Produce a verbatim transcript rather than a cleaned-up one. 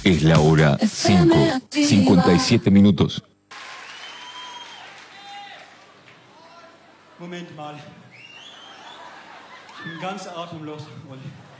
Es la hora cinco, cincuenta y siete minutos. Moment mal. Ich bin ganz atemlos, Olli.